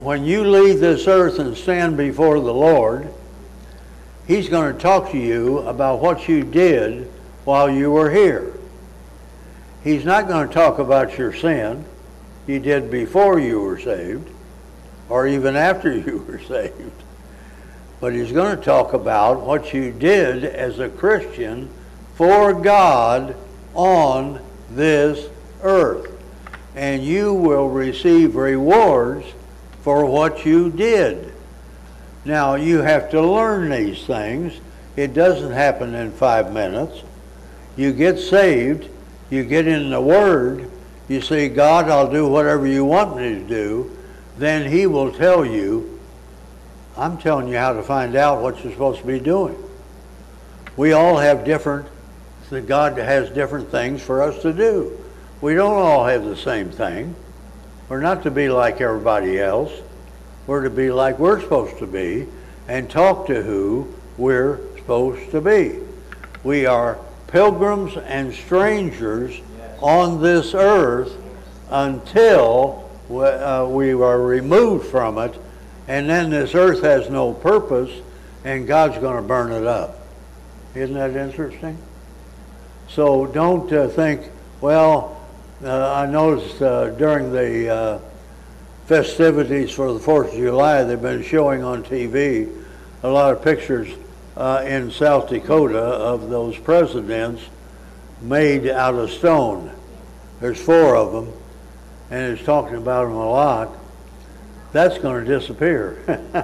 when you leave this earth and stand before the Lord, He's going to talk to you about what you did while you were here. He's not going to talk about your sin you did before you were saved, or even after you were saved. But He's going to talk about what you did as a Christian for God on this earth. And you will receive rewards for what you did. Now, you have to learn these things. It doesn't happen in 5 minutes. You get saved, you get in the Word, you say, God, I'll do whatever you want me to do. Then He will tell you, I'm telling you how to find out what you're supposed to be doing. We all have God has different things for us to do. We don't all have the same thing. We're not to be like everybody else. We're to be like we're supposed to be and talk to who we're supposed to be. We are pilgrims and strangers on this earth until we are removed from it, and then this earth has no purpose and God's going to burn it up. Isn't that interesting? So don't think, well, I noticed during the festivities for the 4th of July, they've been showing on TV a lot of pictures in South Dakota of those presidents made out of stone. There's 4 of them, and it's talking about them a lot. That's going to disappear.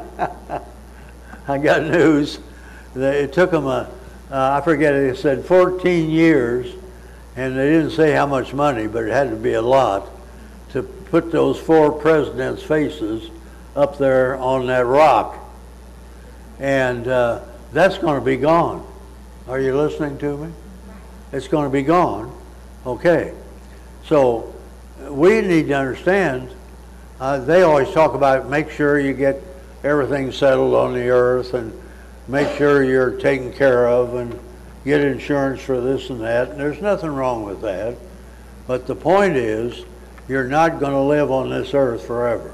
I got news. It took them I forget, it said 14 years, and they didn't say how much money, but it had to be a lot, to put those 4 presidents' faces up there on that rock. And that's going to be gone. Are you listening to me? It's going to be gone. Okay. So we need to understand, they always talk about make sure you get everything settled on the earth and make sure you're taken care of and get insurance for this and that. And there's nothing wrong with that. But the point is, you're not going to live on this earth forever.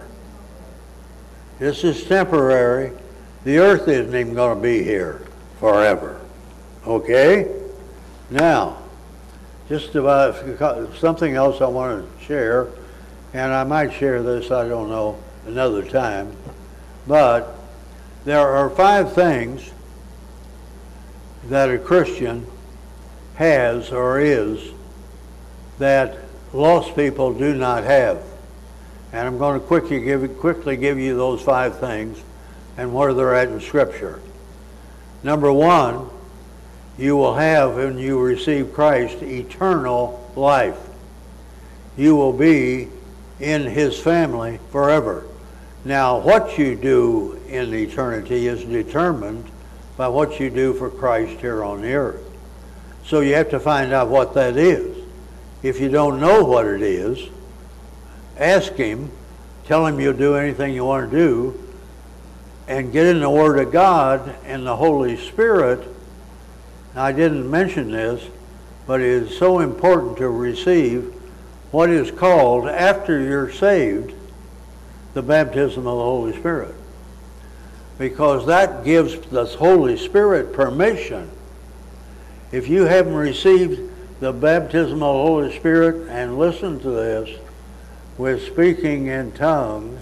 This is temporary. The earth isn't even going to be here forever. Okay? Now, just about something else I want to share, and I might share this, I don't know, another time. But there are 5 things that a Christian has or is that lost people do not have. And I'm going to quickly give you those 5 things and where they're at in Scripture. Number 1, you will have, when you receive Christ, eternal life. You will be in His family forever. Now, what you do in eternity is determined by what you do for Christ here on the earth. So you have to find out what that is. If you don't know what it is, ask Him, tell Him you'll do anything you want to do, and get in the Word of God and the Holy Spirit. Now, I didn't mention this, but it is so important to receive what is called, after you're saved, the baptism of the Holy Spirit. Because that gives the Holy Spirit permission. If you haven't received the baptism of the Holy Spirit, and listen to this, with speaking in tongues,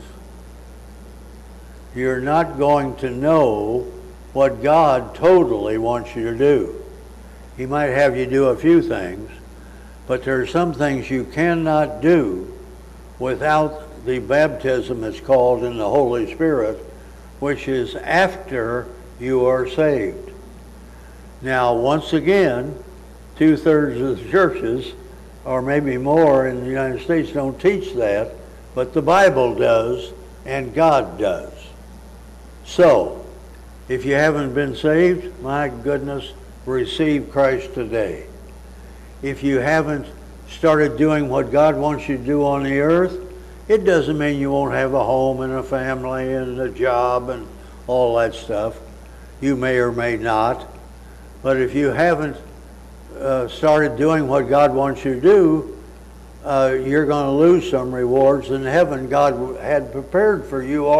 you're not going to know what God totally wants you to do. He might have you do a few things, but there are some things you cannot do without the baptism it's called in the Holy Spirit, which is after you are saved. Now, once again, 2/3 of the churches, or maybe more in the United States, don't teach that, but the Bible does, and God does. So, if you haven't been saved, my goodness, receive Christ today. If you haven't started doing what God wants you to do on the earth, it doesn't mean you won't have a home and a family and a job and all that stuff. You may or may not. But if you haven't started doing what God wants you to do, you're going to lose some rewards in heaven God had prepared for you